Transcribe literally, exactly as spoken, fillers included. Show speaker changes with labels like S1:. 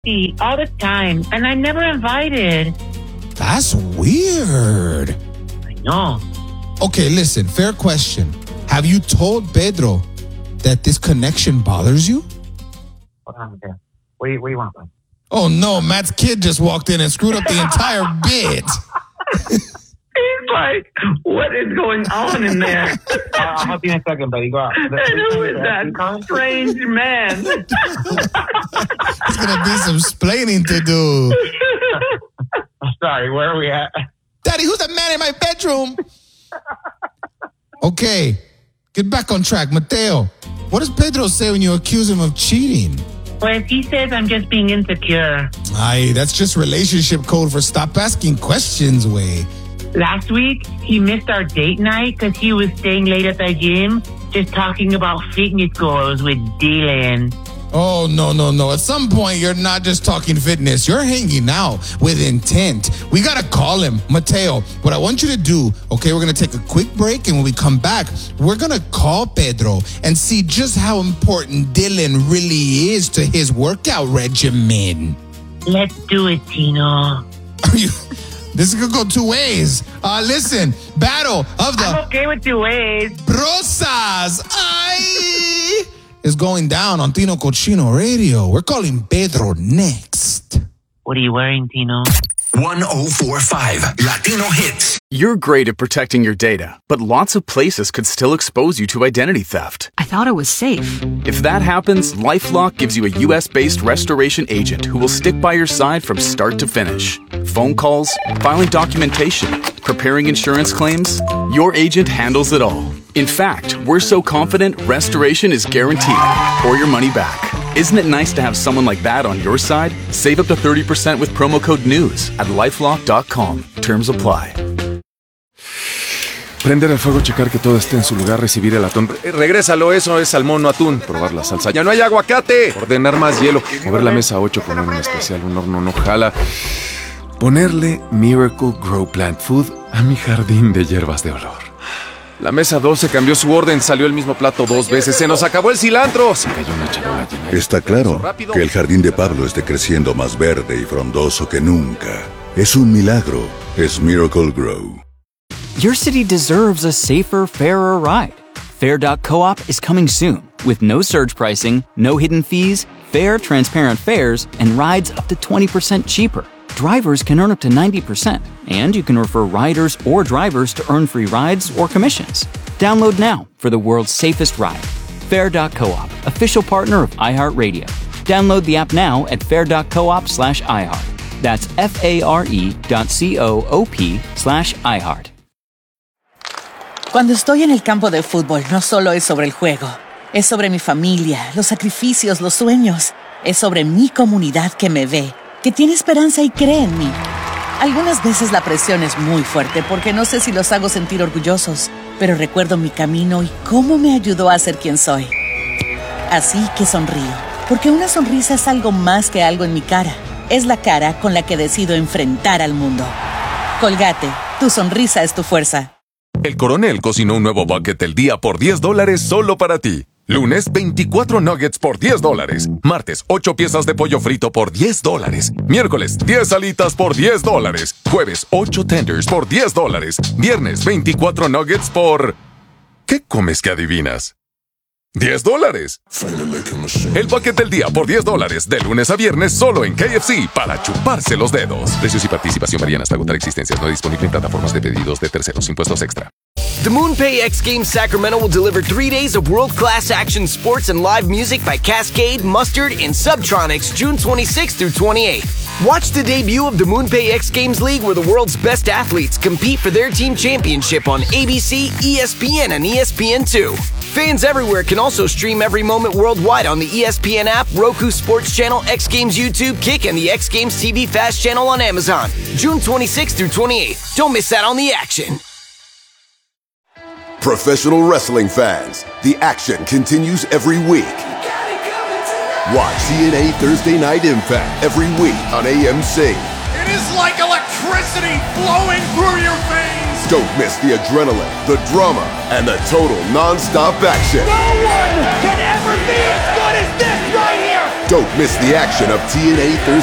S1: party all the time, and I'm never invited.
S2: That's weird.
S1: I know.
S2: Okay, listen, fair question. Have you told Pedro that this connection bothers you?
S1: Hold on, okay. What do you, what do you want, man?
S2: Oh, no, Matt's kid just walked in and screwed up the entire bit.
S1: He's like, what is going on in there?
S3: uh, I'll help you in a second, buddy. Go out.
S1: And who is that strange man?
S2: There's going to be some splaining to do.
S3: Sorry, where are we at?
S2: Daddy, who's that man in my bedroom? Okay, get back on track. Mateo, what does Pedro say when you accuse him of cheating?
S1: Well, he says I'm just being insecure.
S2: Aye, that's just relationship code for stop asking questions way.
S1: Last week, he missed our date night because he was staying late at the gym, just talking about fitness goals with Dylan.
S2: Oh, no, no, no. At some point, you're not just talking fitness. You're hanging out with intent. We got to call him. Mateo, what I want you to do, okay, we're going to take a quick break, and when we come back, we're going to call Pedro and see just how important Dylan really is to his workout regimen.
S1: Let's do it, Tino.
S2: Are you... This could go two ways. Uh, listen, battle of the...
S1: I'm okay with two ways.
S2: Rosas. Ay! Is going down on Tino Cochino Radio. We're calling Pedro next.
S1: What are you wearing, Tino?
S4: one oh four point five Latino Hits.
S5: You're great at protecting your data, but lots of places could still expose you to identity theft.
S6: I thought it was safe.
S5: If that happens, LifeLock gives you a U S-based restoration agent who will stick by your side from start to finish. Phone calls, filing documentation, preparing insurance claims, your agent handles it all. In fact, we're so confident restoration is guaranteed or your money back. Isn't it nice to have someone like that on your side? Save up to thirty percent with promo code NEWS at lifelock dot com. Terms apply.
S7: Prender el fuego, checar que todo esté en su lugar, recibir el atún. Eh, regrésalo, eso es salmón, no atún. Probar la salsa. ¡Ya no hay aguacate! Ordenar más hielo. Mover la mesa a ocho, poner un especial, un horno no jala. Ponerle Miracle Grow Plant Food a mi jardín de hierbas de olor. La mesa doce cambió su orden, salió el mismo plato dos veces. ¡Se nos acabó el cilantro! Se cayó una charola llena.
S8: Está claro que el jardín de Pablo esté creciendo más verde y frondoso que nunca. Es un milagro. Es Miracle Grow.
S9: Your city deserves a safer, fairer ride. Fair dot coop is coming soon with no surge pricing, no hidden fees, fair, transparent fares, and rides up to twenty percent cheaper. Drivers can earn up to ninety percent, and you can refer riders or drivers to earn free rides or commissions. Download now for the world's safest ride. Fair dot coop, official partner of iHeartRadio. Download the app now at fair dot coop slash iHeart. That's F-A-R-E dot C-O-O-P slash iHeart.
S10: Cuando estoy en el campo de fútbol, no solo es sobre el juego. Es sobre mi familia, los sacrificios, los sueños. Es sobre mi comunidad que me ve, que tiene esperanza y cree en mí. Algunas veces la presión es muy fuerte porque no sé si los hago sentir orgullosos, pero recuerdo mi camino y cómo me ayudó a ser quien soy. Así que sonrío, porque una sonrisa es algo más que algo en mi cara. Es la cara con la que decido enfrentar al mundo. Colgate, tu sonrisa es tu fuerza.
S7: El Coronel cocinó un nuevo bucket del día por diez dólares solo para ti. Lunes, veinticuatro nuggets por diez dólares. Martes, ocho piezas de pollo frito por diez dólares. Miércoles, diez alitas por diez dólares. Jueves, ocho tenders por diez dólares. Viernes, veinticuatro nuggets por... ¿Qué comes que adivinas? diez dólares. El bucket del día por diez dólares. De lunes a viernes solo en K F C para chuparse los dedos. Precios y participación varían hasta agotar existencias. No disponible en plataformas de pedidos de terceros. Impuestos extra.
S11: The MoonPay X Games Sacramento will deliver three days of world-class action sports and live music by Cascade, Mustard, and Subtronics June twenty-sixth through twenty-eighth. Watch the debut of the MoonPay X Games League where the world's best athletes compete for their team championship on A B C, E S P N, and E S P N two. Fans everywhere can also stream every moment worldwide on the E S P N app, Roku Sports Channel, X Games YouTube, Kick, and the X Games T V Fast Channel on Amazon. June twenty-sixth through twenty-eighth. Don't miss out on the action.
S12: Professional wrestling fans, the action continues every week. Watch T N A Thursday Night Impact every week on A M C.
S13: It is like electricity flowing through your veins.
S12: Don't miss the adrenaline, the drama, and the total non-stop action.
S13: No one can ever be as good as this right here.
S12: Don't miss the action of T N A Thursday